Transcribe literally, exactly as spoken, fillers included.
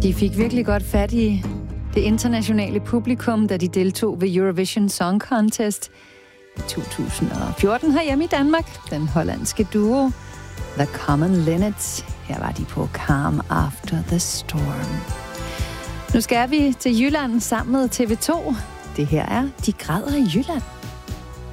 De fik virkelig godt fat i det internationale publikum, da de deltog ved Eurovision Song Contest i to tusind og fjorten herhjemme i Danmark. Den hollandske duo The Common Linnets. Her var de på Calm After the Storm. Nu skal vi til Jylland sammen med T V to. Det her er De græder i Jylland.